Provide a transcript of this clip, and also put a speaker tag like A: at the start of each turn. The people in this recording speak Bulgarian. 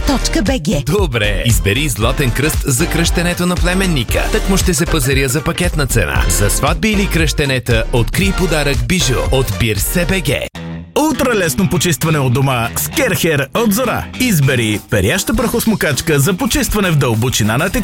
A: bg.
B: Добре, избери Златен кръст за кръщенето на племенника. Так му ще се пазаря за пакетна цена. За сватби или кръщенета открий подарък бижу от Бирсе.бг.
C: Ултралесно почистване от дома с Керхер от Зора. Избери перяща прахосмокачка за почистване в дълбочина на текстил